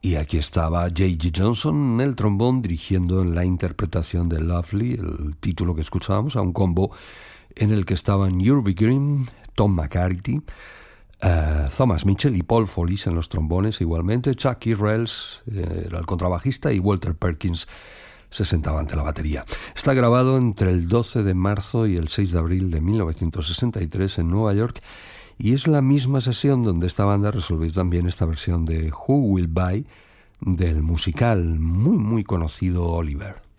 Y aquí estaba J.G. Johnson en el trombón dirigiendo en la interpretación de Lovely, el título que escuchábamos, a un combo en el que estaban Urbie Green, Tom McCarthy, Thomas Mitchell y Paul Follis en los trombones igualmente, Chucky Rells era el contrabajista y Walter Perkins se sentaba ante la batería. Está grabado entre el 12 de marzo y el 6 de abril de 1963 en Nueva York y es la misma sesión donde esta banda resolvió también esta versión de Who Will Buy del musical muy conocido Oliver.